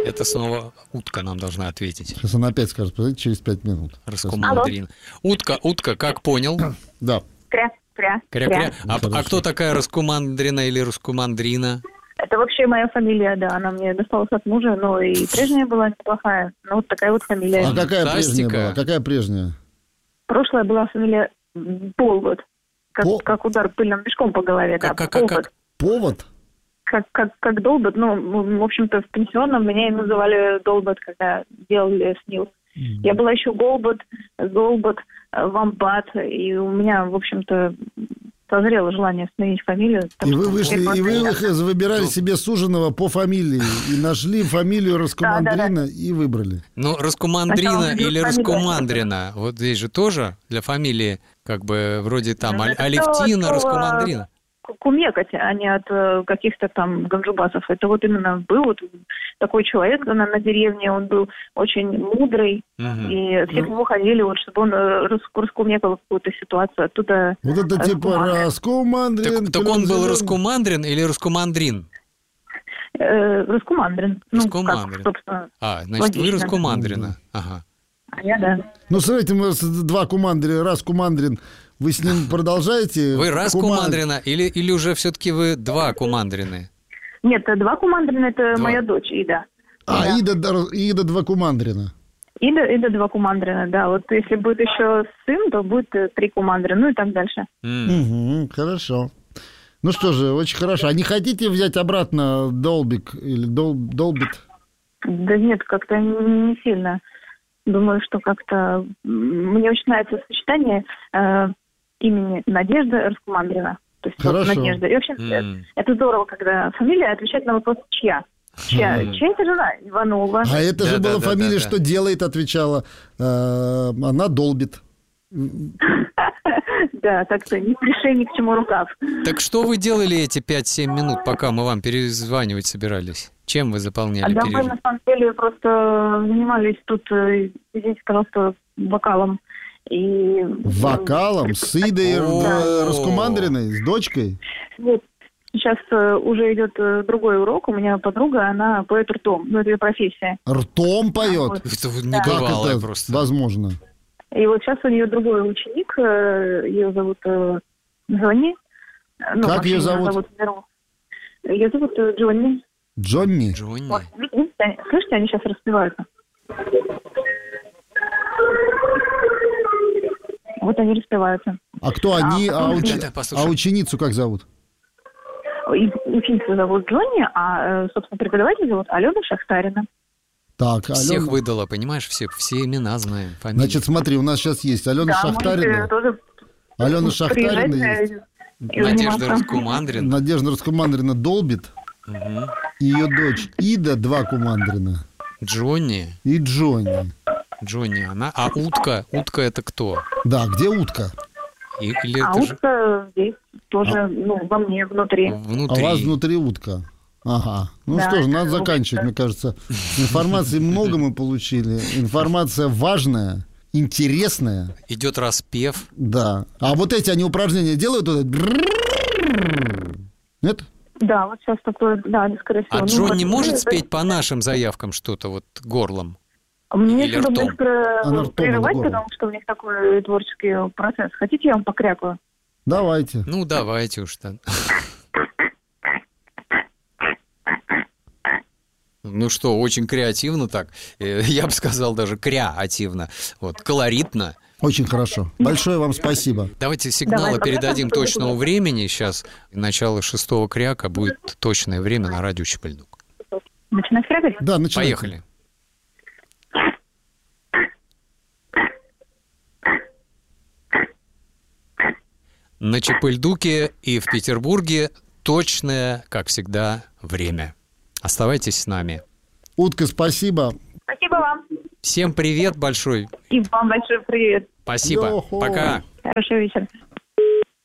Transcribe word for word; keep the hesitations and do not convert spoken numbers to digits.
Это снова утка нам должна ответить. Сейчас она опять скажет, подождите, через пять минут. Раскумандрина. Утка, утка, как понял? Да. Кря, кря, Кря-кря. А, а кто такая Раскумандрина или Раскумандрина? Это вообще моя фамилия, да, она мне досталась от мужа, но и прежняя была неплохая, но вот такая вот фамилия. А какая Фантастика. прежняя была? Какая прежняя? Прошлая была фамилия Полгод, как, По- как удар пыльным мешком по голове, Как- да, как- как- Полгод. как? Повод? Как, как, как Долбот, ну, в общем-то, в пенсионном меня и называли Долбот, когда делали снил. Я была еще Голбот, Голбот, Вамбат, и у меня, в общем-то, созрело желание сменить фамилию. И вы вышли, и вы просто- выбирали себе суженого по фамилии, и нашли фамилию Раскумандрина, Да, да, и выбрали. Ну, Раскумандрина Сначала или фамилия. Раскумандрина. Вот здесь же тоже для фамилии, как бы, вроде там Ну, Аль- это Алевтина, слово- Раскумандрина. Кумекать, а не от э, каких-то там ганджубасов. Это вот именно был вот такой человек на, на деревне, он был очень мудрый, Мгм. и все к нему ходили, вот, чтобы он э, рас- раскумекал какую-то ситуацию. Оттуда Вот это типа Раскумандрин. Раскумандрин. Так, так он был зелёный. Раскумандрин или Раскумандрин? э, Раскумандрин. Ну, Раскумандрин. как, собственно, А, значит, вы логично. Раскумандрина. Ага. А я, да. Ну, смотрите, мы с- два кумандрина, раз кумандрин, вы с ним продолжаете? Вы раз Куман- Кумандрина или, или уже все-таки вы два Кумандрины? Нет, э, два Кумандрина, это Два. моя дочь, Ида. А, Да. Ида, дар- Ида два кумандрина. Ида, Ида два Кумандрина, да. Вот если будет еще сын, то будет э, три Кумандрина, ну и так дальше. М. Угу, хорошо. Ну что же, очень хорошо. А не хотите взять обратно Долбик или Дол, Долбит? Да нет, как-то не, не сильно. Думаю, что как-то м, мне очень нравится сочетание э, имени Надежда Раскумандрина. То есть вот Хорошо. Надежда. И вообще М. это здорово, когда фамилия отвечает на вопрос «чья?». Чья? Мгм. Чья это жена? Иванова. А это же Да, была да, да, фамилия, да, что да. делает, отвечала. Э, она Долбит. Да, так-то не пришей ни к чему рукав. Так что вы делали эти пять-семь минут, пока мы вам перезванивать собирались? Чем вы А заполняли да, мы перерыв? на самом деле просто занимались тут, э, извините, пожалуйста, вокалом. И Вокалом с Идой О. э, Раскумандриной, с дочкой. Вот сейчас э, уже идет э, другой урок. У меня подруга, она поет ртом. Ну, это ее профессия. Ртом поет. Вот. Это вот Да. Как небывалое это просто. возможно? И вот сейчас у нее другой ученик, э, ее зовут э, Джонни. Ну, Как вообще ее меня зовут? Веру. Ее зовут э, Джонни. Джонни. Джонни. Вот, видите, они- слышите, они сейчас распеваются. Вот они распеваются. А кто они? А, потом уч- Да-да, послушай. а ученицу как зовут? И ученицу зовут Джонни, а, э, собственно, преподаватель зовут Алена Шахтарина. Так, Всех Алена. выдала, понимаешь, все, все имена знаем, фамилии. Значит, смотри, у нас сейчас есть Алена Да, Шахтарина. можете тоже Алена Шахтарина приезжать, есть. э, и Надежда заниматься. Раскумандрин. Надежда Раскумандрина Долбит. Мгм. И ее дочь Ида два Кумандрина. Джонни. И Джонни. Джонни, она. А утка? Утка это кто? Да, где утка? И- или А это же утка здесь тоже, ну, во мне, внутри. А внутри? у вас внутри утка. Ага. Ну Да, что ж, надо это заканчивать, мне кажется. Информации много мы получили. Информация важная, интересная. Идет распев. Да. А вот эти они упражнения делают? Вот это? Нет? Да, вот сейчас такое, да, скорее всего. А Ну, Джонни вот, может ну, спеть по нашим заявкам что-то вот горлом? Мне или трудно ртом? быстро Она ртом, прерывать, она горлом. потому что у них такой творческий процесс. Хотите, я вам покрякаю? Давайте. Ну, давайте уж там. Ну что, очень креативно так. Э, Я бы сказал даже креативно. Вот, колоритно. Очень хорошо. Большое вам спасибо. Давайте сигналы Давай, передадим пока. точного времени. Сейчас начало шестого кряка будет точное время на радио Чапельдук. Начинать крякать? Да, начинайте. Поехали. На Чапельдуке и в Петербурге точное, как всегда, время. Оставайтесь с нами. Утка, спасибо. Спасибо вам. Всем привет большой. И вам большой привет. Спасибо. Йо-хо. Пока. Хорошего вечера.